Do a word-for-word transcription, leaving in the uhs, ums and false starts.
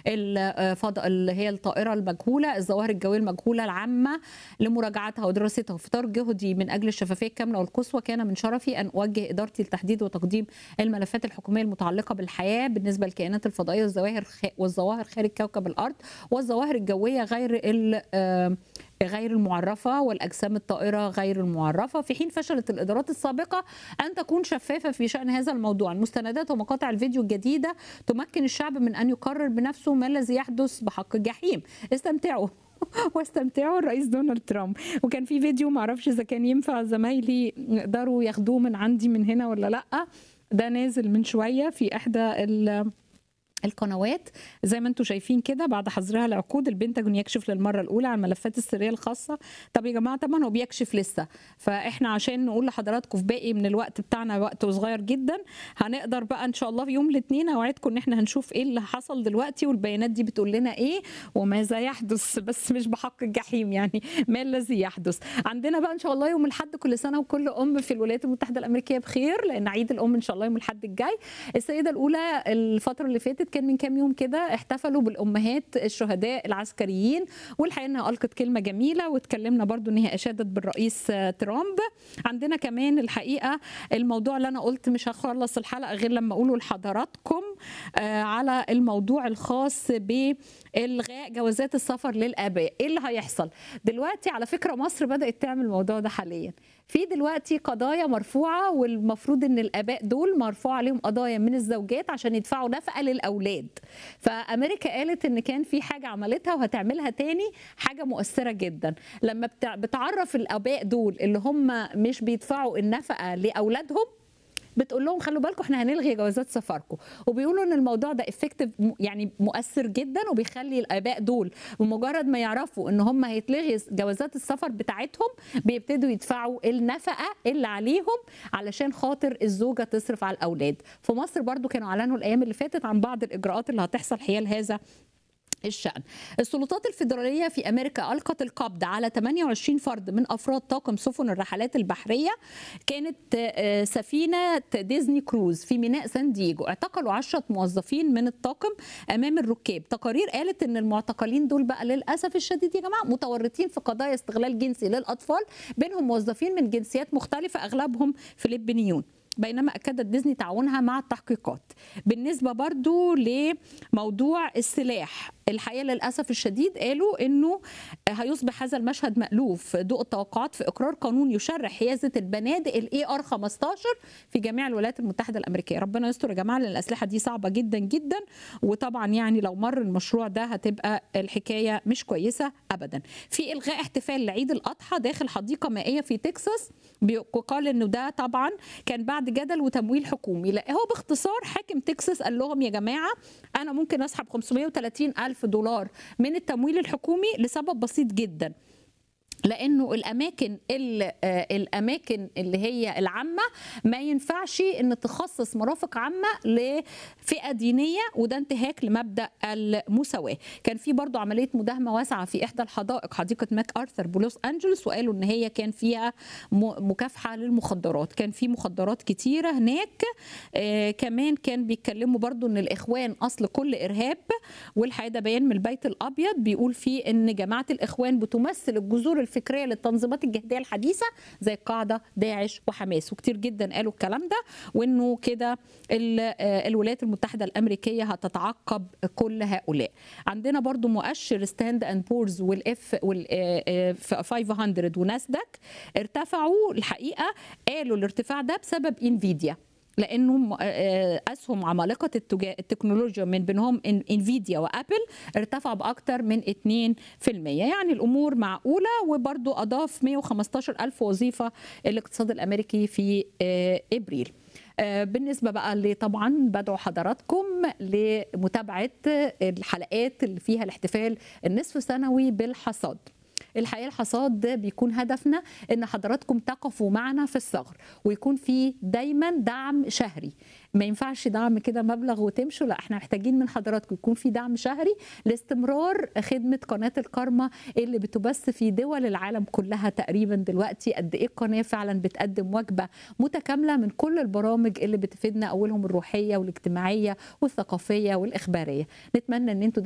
الفض اللي هي الطائرة المجهولة، الظواهر الجوية المجهولة العامة لمراجعتها ودراستها. في إطار جهدي من أجل الشفافية الكاملة والقصوى، كان من شرفي أن أوجه إدارتي لتحديد وتقديم الملفات الحكومية المتعلقة بالحياة بالنسبة للكائنات الفضائية والظواهر والظواهر خارج كوكب الأرض، والظواهر الجوية غير ال غير المعرفة والأجسام الطائرة غير المعرفة، في حين فشلت الإدارات السابقة أن تكون شفافة في شأن هذا الموضوع. المستندات ومقاطع الفيديو الجديدة تمكن الشعب من أن يقرر بنفسه ما الذي يحدث بحق الجحيم. استمتعوا واستمتعوا الرئيس دونالد ترامب. وكان في فيديو معرفش إذا كان ينفع زمايلي يقدروا ياخدوه من عندي من هنا ولا لأ، ده نازل من شوية في إحدى ال القنوات زي ما انتم شايفين كده. بعد حظرها العقود، البنتاجون يكشف للمره الاولى عن الملفات السريه الخاصه. طب يا جماعه طبعا هو بيكشف لسه، فاحنا عشان نقول لحضراتكم في باقي من الوقت بتاعنا، وقت صغير جدا، هنقدر بقى ان شاء الله في يوم الاثنين اوعدكم ان احنا هنشوف ايه اللي حصل دلوقتي والبيانات دي بتقول لنا ايه وماذا يحدث، بس مش بحق الجحيم، يعني ما الذي يحدث. عندنا بقى ان شاء الله يوم الاحد، كل سنه وكل ام في الولايات المتحده الامريكيه بخير، لان عيد الام ان شاء الله يوم الاحد الجاي. السيده الاولى الفتره اللي فاتت كان من كام يوم كده احتفلوا بالامهات الشهداء العسكريين، والحقيقه انها القت كلمه جميله، واتكلمنا برضو ان هي اشادت بالرئيس ترامب. عندنا كمان الحقيقه الموضوع اللي انا قلت مش هخلص الحلقه غير لما اقوله لحضراتكم على الموضوع الخاص بالغاء جوازات السفر للاباء. ايه اللي هيحصل دلوقتي؟ على فكره مصر بدات تعمل الموضوع ده حاليا، في دلوقتي قضايا مرفوعه، والمفروض ان الاباء دول مرفوع عليهم قضايا من الزوجات عشان يدفعوا نفقه للاولاد. فامريكا قالت ان كان في حاجه عملتها وهتعملها تاني، حاجه مؤثره جدا، لما بتعرف الاباء دول اللي هم مش بيدفعوا النفقه لاولادهم، بتقول لهم خلوا بالكم احنا هنلغي جوازات سفركم. وبيقولوا ان الموضوع ده افكتيف، يعني مؤثر جدا، وبيخلي الاباء دول بمجرد ما يعرفوا ان هم هيتلغي جوازات السفر بتاعتهم بيبتدوا يدفعوا النفقه اللي عليهم علشان خاطر الزوجه تصرف على الاولاد. في مصر برضو كانوا اعلنوا الايام اللي فاتت عن بعض الاجراءات اللي هتحصل حيال هذا الشأن. السلطات الفيدرالية في أمريكا ألقت القبض على ثمانية وعشرين فرد من أفراد طاقم سفن الرحلات البحرية، كانت سفينة ديزني كروز في ميناء سان دييغو. اعتقلوا عشرة موظفين من الطاقم أمام الركاب. تقارير قالت أن المعتقلين دول بقى للأسف الشديد يا جماعة متورطين في قضايا استغلال جنسي للأطفال، بينهم موظفين من جنسيات مختلفة أغلبهم فلبينيون، بينما أكدت ديزني تعاونها مع التحقيقات. بالنسبة برضو لموضوع السلاح، الحقيقة للأسف الشديد قالوا أنه هيصبح هذا المشهد مألوف ضوء التوقعات في إقرار قانون يشرع حيازة البنادق الاي ار خمستاشر في جميع الولايات المتحدة الأمريكية. ربنا يستر يا جماعة، لأن الأسلحة دي صعبة جدا جدا، وطبعا يعني لو مر المشروع ده هتبقى الحكاية مش كويسة أبدا. في إلغاء احتفال لعيد الأضحى داخل حديقة مائية في تكساس، وقال أنه ده طبعا كان بعد جدل وتمويل حكومي. لا هو باختصار حاكم تكساس قال لهم يا جماعة أنا ممكن أسحب خمسمائة وثلاثين ألف دولار من التمويل الحكومي لسبب بسيط جدا، لانه الاماكن اللي الاماكن اللي هي العامه ما ينفعش ان تخصص مرافق عامه لفئه دينيه، وده انتهاك لمبدا المساواه. كان في برضو عمليه مداهمه واسعه في احدى الحدائق، حديقه ماك ارثر بلوس انجلوس، وقالوا ان هي كان فيها مكافحه للمخدرات، كان في مخدرات كتيره هناك. آه كمان كان بيتكلموا برضو ان الاخوان اصل كل ارهاب، والحقيقه ده بيان من البيت الابيض بيقول فيه ان جماعه الاخوان بتمثل الجذور الفكريه للتنظيمات الجهاديه الحديثه زي القاعده داعش وحماس، وكتير جدا قالوا الكلام ده، وانه كده الولايات المتحده الامريكيه هتتعقب كل هؤلاء. عندنا برضو مؤشر ستاند اند بورز والاف وال خمسمائة وناسداك ارتفعوا. الحقيقه قالوا الارتفاع ده بسبب انفيديا، لانه اسهم عمالقه التكنولوجيا من بينهم انفيديا وابل ارتفع باكثر من اثنين بالمئة، يعني الامور معقوله. وبرضو اضاف مائة وخمسة عشر ألف وظيفه الاقتصاد الامريكي في ابريل. بالنسبه بقى اللي طبعا بدعو حضراتكم لمتابعه الحلقات اللي فيها الاحتفال النصف سنوي بالحصاد. الحقيقه الحصاد ده بيكون هدفنا ان حضراتكم تقفوا معنا في الثغر، ويكون في دايما دعم شهري. ما ينفعش دعم كده مبلغ وتمشوا، لا احنا محتاجين من حضراتكم يكون في دعم شهري لاستمرار خدمه قناه الكارما اللي بتبث في دول العالم كلها تقريبا دلوقتي. قد ايه القناه فعلا بتقدم وجبه متكامله من كل البرامج اللي بتفيدنا، اولهم الروحيه والاجتماعيه والثقافيه والاخباريه. نتمنى ان انتوا